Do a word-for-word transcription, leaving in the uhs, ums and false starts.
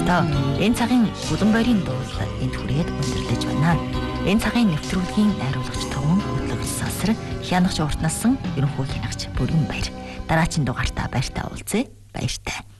сонсогчдоо. Энэ цагийн Улан байрын дуул энд хүрээд өндөрлөж байна. Энэ цагийн нэвтрүүлгийн найруулагч Төвөн хөтлөгч Сасар хянагч урт насан ерөнхий хянагч Бүрэн Баяр. Дараагийн дугаартаа баяртай уулзъя. Баяртай.